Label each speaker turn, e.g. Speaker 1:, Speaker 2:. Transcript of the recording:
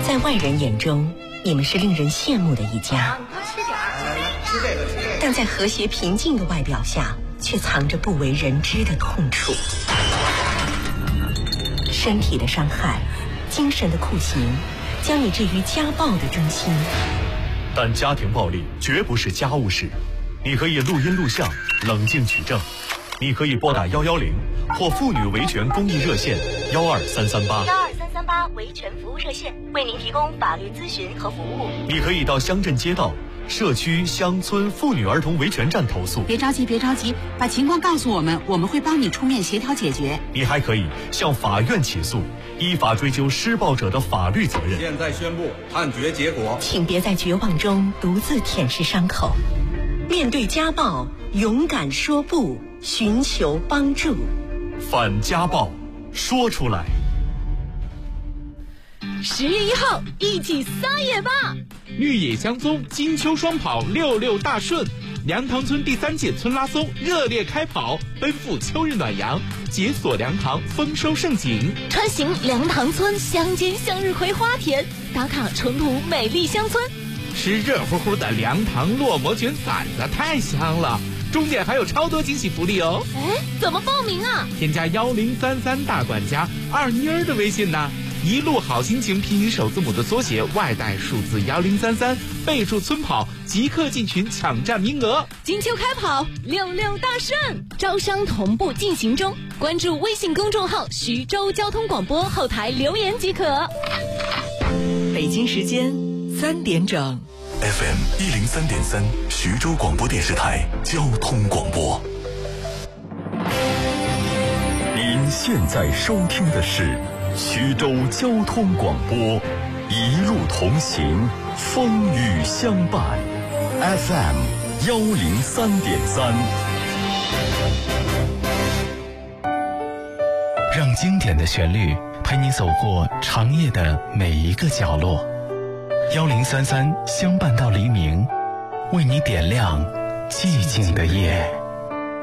Speaker 1: 在外人眼中，你们是令人羡慕的一家。
Speaker 2: 你多吃点儿。
Speaker 1: 但在和谐平静的外表下，却藏着不为人知的痛楚。身体的伤害，精神的酷刑，将你置于家暴的中心。
Speaker 3: 但家庭暴力绝不是家务事，你可以录音录像，冷静举证。你可以拨打110或妇女维权公益热线12338
Speaker 1: 维权服务热线，为您提供法律咨询和服务。
Speaker 3: 你可以到乡镇街道、社区、乡村妇女儿童维权站投诉。
Speaker 4: 别着急，把情况告诉我们，我们会帮你出面协调解决。
Speaker 3: 你还可以向法院起诉，依法追究施暴者的法律责任。
Speaker 5: 现在宣布判决结果，
Speaker 1: 请别在绝望中独自舔舐伤口，面对家暴，勇敢说不，寻求帮助。
Speaker 3: 反家暴，说出来。
Speaker 6: 10月1号，一起撒野吧！
Speaker 7: 绿野香踪，金秋双跑66大顺，梁塘村第3届村拉松热烈开跑，奔赴秋日暖阳，解锁梁塘丰收盛景。
Speaker 6: 穿行梁塘村乡间向日葵花田，打卡淳朴美丽乡村。
Speaker 7: 吃热乎乎的梁塘落馍卷馓子太香了，中间还有超多惊喜福利哦！
Speaker 6: 哎，怎么报名啊？
Speaker 7: 添加1033大管家二妮儿的微信呢。一路好心情拼音首字母的缩写，外带数字1033，备注村跑，即刻进群抢占名额。
Speaker 6: 金秋开跑，66大顺，招商同步进行中。关注微信公众号徐州交通广播，后台留言即可。
Speaker 1: 北京时间3点整。
Speaker 8: FM 103.3，徐州广播电视台交通广播。您现在收听的是徐州交通广播，一路同行，风雨相伴。FM 103.3，
Speaker 9: 让经典的旋律陪你走过长夜的每一个角落。1033相伴到黎明，为你点亮寂静的夜。